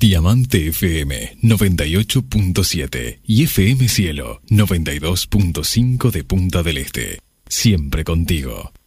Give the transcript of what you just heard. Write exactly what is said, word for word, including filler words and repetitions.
Diamante F M noventa y ocho punto siete y F M Cielo noventa y dos punto cinco de Punta del Este. Siempre contigo.